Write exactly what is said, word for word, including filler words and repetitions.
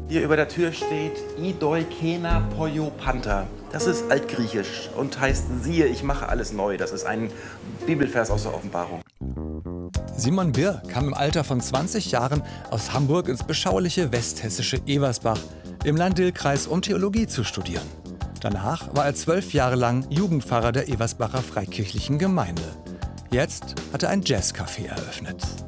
Hier über der Tür steht Idoi Kena Poyo Panther. Das ist altgriechisch und heißt, siehe, ich mache alles neu. Das ist ein Bibelvers aus der Offenbarung. Simon Birr kam im Alter von zwanzig Jahren aus Hamburg ins beschauliche westhessische Eversbach im Lahn-Dill-Kreis, um Theologie zu studieren. Danach war er zwölf Jahre lang Jugendpfarrer der Eversbacher Freikirchlichen Gemeinde. Jetzt hat er ein Jazzcafé eröffnet.